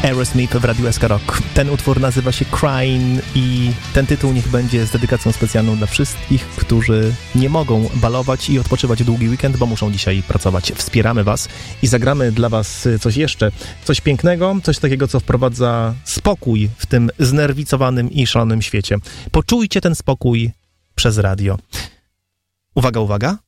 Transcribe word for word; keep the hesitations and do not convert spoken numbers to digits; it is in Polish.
Aerosmith w Radiu S K Rock. Ten utwór nazywa się Crying i ten tytuł niech będzie z dedykacją specjalną dla wszystkich, którzy nie mogą balować i odpoczywać długi weekend, bo muszą dzisiaj pracować. Wspieramy was i zagramy dla was coś jeszcze, coś pięknego, coś takiego, co wprowadza spokój w tym znerwicowanym i szalonym świecie. Poczujcie ten spokój przez radio. Uwaga, uwaga.